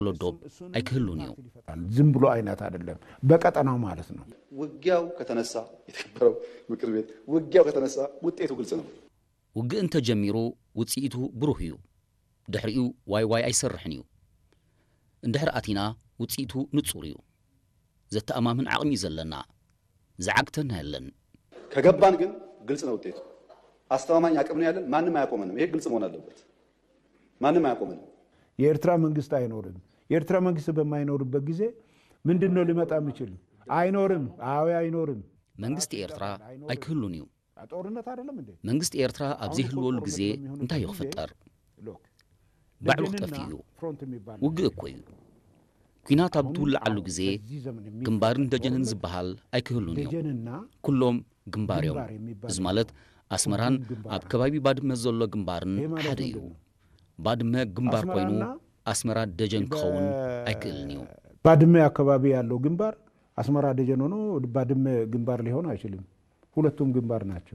لودوب أي كهلونيو زنبلو عينات አይደለም በቀጠናው ማለት ነው ውጊያው ከተነሳ የተከበረው ምክር ቤት ውጊያው ከተነሳ ውጤቱ ግልጽ ነው ውግ እንተ ጀሚሩ ውጽኢቱ ብሩህ እዩ ድሕሪኡ ዋይ ኣይሰርሕን እዩ እንድሕር ኣቲና ውጽኢቱ ንጹር እዩ ዘተኣማምን ዓቕሚ ዘለና ዝዓግተና ያለን ከገባን ግን ግልጽ ነው ውጤቱ አስተማማኝ አቅም ነው ያለን ማንንም አያቆመንም ይሄ ግልጽ መሆን አለበት ማንንም አያቆመንም የኤርትራ መንግስት አይኖርም የኤርትራ መንግስት በማይኖርበት ጊዜ ምንድነው ሊመጣ የሚችል አይኖርም አይኖርም መንግስት ኤርትራ አይክህሉን እዩ ጦርነት አይደለም እንዴ መንግስት ኤርትራ ኣብዚ ህልወሉ ጊዜ እንታይ ይኽፈጠር ባዕሉ ክጠፍዩ ውግ እኮ እዩ ኩናት ኣብ ትውልዓሉ ጊዜ ግንባርን ደጀንን ዝበሃል ኣይክህሉን እዩ ኩሎም ግንባር እዮም እዚ ማለት ኣስመራን ኣብ ከባቢ ባድመ ዘሎ ግንባርን ሓደ እዩ ባድመ ግንባር ኮይኑ አስመራ ደጀን ከውን አይክልኝ ነው ባድመ አካባቢ ያለው ግንባር አስመራ ደጀን ሆኖ ባድመ ግንባር ሊሆን አይችልም ሁለቱም ግንባር ናቸው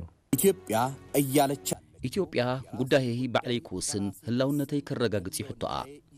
ኢትዮጵያ ጉዳይ ባዕለይ ኩስን ህላውነተይ ከረጋግጽ ይሕቶአ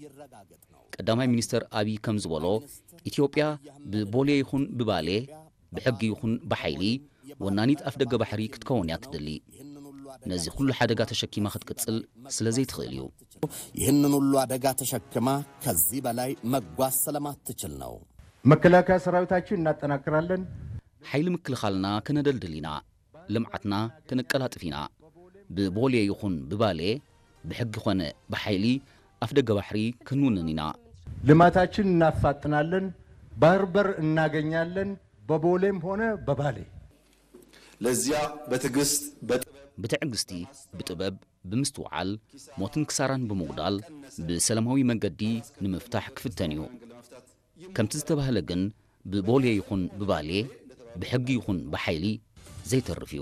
ቀዳማይ ሚኒስተር አቢ ከምዝበሎ ኢትዮጵያ በቦሌ ይኹን በባሌ በሕጊ ይኹን በኃይሊ ወናኒት አፍደገ ባሕሪ ክትከውን ያትደሊ ነዚ ሁሉ ሓደጋ ተሸኪማ ክትቅጽል ስለዚህ ትኽእልዩ ይህንን ሁሉ አደጋ ተሸክማ ከዚህ በላይ መጓዝ ስለማትችል ነው መከላከያ ሰራዊታችን እናጠናክራለን ኃይል ምክልኻልና ከነደልድሊና ልምዓትና ከነቀላጥፊና በቦሌ ይኹን በባሌ በሕግ ኾነ በኃይሊ አፍደገ ባሕሪ ክንውንኒና ልማታችን እናፋጥናለን ባርበር እናገኛለን በቦሌም ሆነ በባሌ ለዚያ በትግስት بتعجستي بطبب بمستوعل موتن كساران بمغدال بسلاموي منقدي نمفتاح كفتانيو كم تزتبه لغن ببولي يخون ببالي بحقي يخون بحيلي زي ترفيو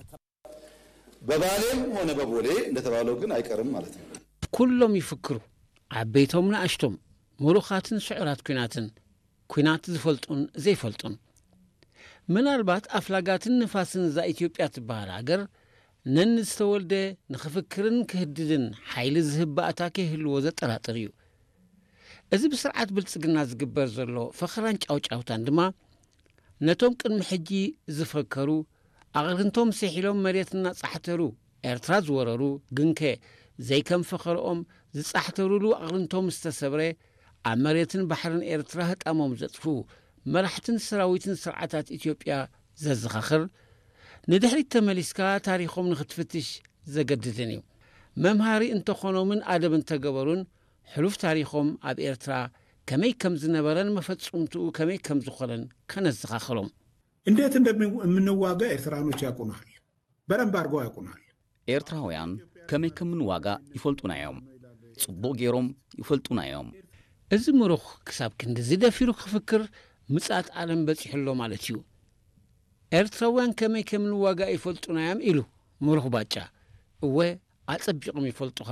بباليم هنا ببولي نتبالو غن ايكرم مالتي كلهم يفكروا عبيتهم ناشتم مروخاتن شعرات كينات زفلطون زي فلطون من البات افلاغاتن نفاسن ዛ ኢትዮጵያ ትባል ሀገር ነንስተወልደ ንኽፍክርን ክህድድን ኃይል ዝህብ ኣታከ ህልዎ ዘጠራጥር እዩ እዚ ብስርዓት ብልጽግና ዝግበር ዘሎ ፈኽራን ጫውጫውታን ድማ ነቶም ቅድሚ ሕጂ ዝፈከሩ ኣቕርንቶም ሰሒሎም መሬትና ጻሕተሩ ኤርትራ ዝወረሩ ግንከ ዘይከም ፈኸሮኦም ዝጻሕተሩሉ ኣቕርንቶም ዝተሰብረ ኣብ መሬትን ባሕርን ኤርትራ ህጣሞም ዘጥፉ መራሕትን ሰራዊትን ስርዓታት ኢትዮጵያ ዘዘኻኽር ندحري تمليسكا تاريخهم نختفتش زجددني ممهاري انت خنومن ادب انت جبرون حلوف تاريخهم اب إرترا كمي كم زنبرن مفتصمتو كمي كم زخلن كنزخخلهم እንዴት እንደምንዋጋ ኤርትራኖች ያቁናል በረም ባርጎ ያቁናል ኤርትራውያን ከመይ ከምንዋጋ ይፈልጡናዮም ጽቡቅ ጌሮም ይፈልጡናዮም እዚ ምሩኽ ክሳብ ክንዲ ዝደፊሩ ክፍክር ምጻት ዓለም በጽሕሎ ማለት እዩ ኤርትራውያን ከመይ ከምንዋጋ ይፈልጡናዮም ኢሉ ምሩኽ ባጫ እወ አጽብቅም ይፈልጡኻ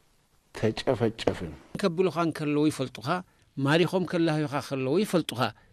ተጨፈጨፍን ከብሉኻን ከለው ይፈልጡኻ ማሪኾም ከላህዩኻ ከለው ይፈልጡኻ